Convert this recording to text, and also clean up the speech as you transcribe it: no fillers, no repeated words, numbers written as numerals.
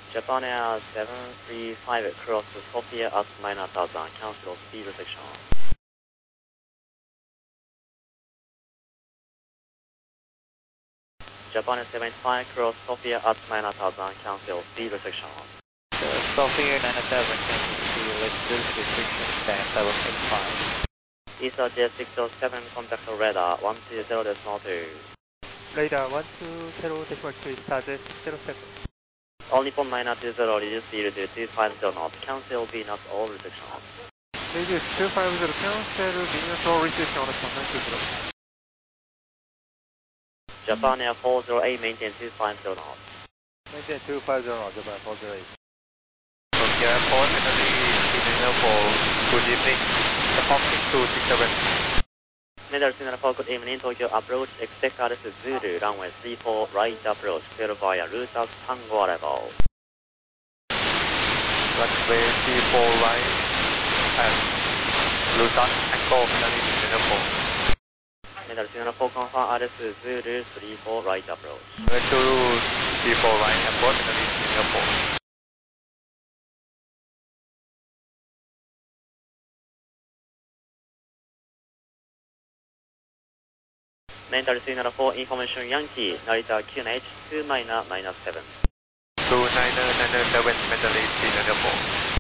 Japan Air 735 cross Sofia at minus 1000, cancel speed restriction. Japan Air 75 cross Sofia at minus 1000, cancel speed restriction. Sofia 97, cancel speed, reduce restriction, stand 765. ESA J607, contact radar 120.2. Radar 120.2, ESA J607. All Nippon 920, reduce speed to 250 knots, cancel VNAS all restrictions. Reduce 250, cancel VNAS all restriction on 920. Japan Air 408, maintain 250 knots. Maintain 250 knots, Japan 408. Tokyo Airport, Italy, signal for good evening, departing to 67. Middle signal for good evening, Tokyo approach, expect altitude Zulu, runway 34, right approach, clear via route as Tango arrival. Runway 34 right and route as Tango, Italy, signal for. Middle signal for confirm altitude Zulu, 34, right approach. Runway 34 right approach, Italy, signal for. Mental signal for information Yankee, Narita QNH 2 minus 7. 2997, mentally signal for.